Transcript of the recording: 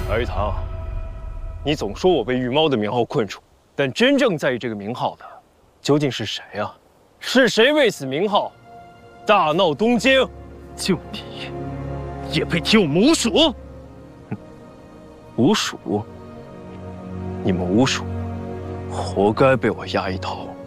白玉堂，你总说我被玉猫的名号困住，但真正在意这个名号的，究竟是谁啊？是谁为此名号大闹东京？ 就你，也配提我们吴蜀？ 吴蜀，你们吴蜀，活该被我压一头。